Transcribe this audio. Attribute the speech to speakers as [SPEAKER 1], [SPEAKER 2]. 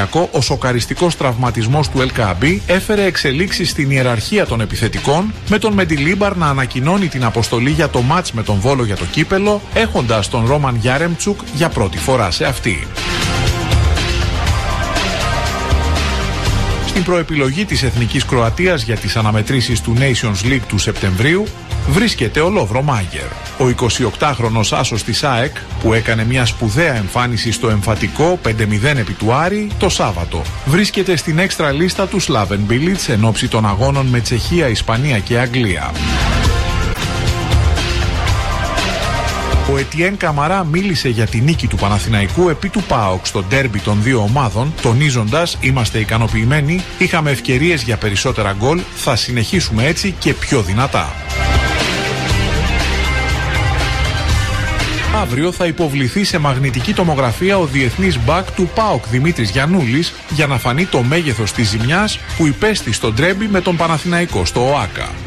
[SPEAKER 1] Ο σοκαριστικός τραυματισμός του Ελκαμπή έφερε εξελίξεις στην ιεραρχία των επιθετικών, με τον Μεντιλίμπαρ να ανακοινώνει την αποστολή για το μάτς με τον Βόλο για το κύπελο, έχοντας τον Ρόμαν Γιάρεμτσουκ για πρώτη φορά σε αυτή. Στην προεπιλογή της Εθνικής Κροατίας για τις αναμετρήσεις του Nations League του Σεπτεμβρίου βρίσκεται ο Λόβρο Μάγερ. Ο 28χρονος άσος της ΑΕΚ, που έκανε μια σπουδαία εμφάνιση στο εμφατικό 5-0 επί του Άρη το Σάββατο, βρίσκεται στην έξτρα λίστα του Slaven Bilic εν ώψη των αγώνων με Τσεχία, Ισπανία και Αγγλία. Ο Ετιέν Καμαρά μίλησε για τη νίκη του Παναθηναϊκού επί του ΠΑΟΚ στο ντέρμπι των δύο ομάδων, τονίζοντας «Είμαστε ικανοποιημένοι, είχαμε ευκαιρίες για περισσότερα γκολ, θα συνεχίσουμε έτσι και πιο δυνατά». Αύριο θα υποβληθεί σε μαγνητική τομογραφία ο διεθνής μπακ του ΠΑΟΚ Δημήτρης Γιαννούλης για να φανεί το μέγεθος της ζημιάς που υπέστη στο ντέρμπι με τον Παναθηναϊκό στο ΟΑΚΑ.